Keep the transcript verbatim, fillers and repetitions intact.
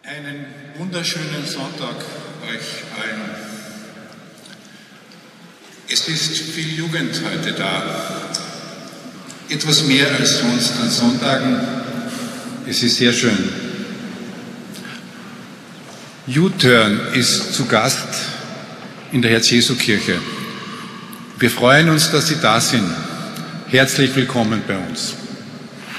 Einen wunderschönen Sonntag euch allen. Es ist viel Jugend heute da. Etwas mehr als sonst an Sonntagen. Es ist sehr schön. U-Turn ist zu Gast in der Herz-Jesu-Kirche. Wir freuen uns, dass Sie da sind. Herzlich willkommen bei uns.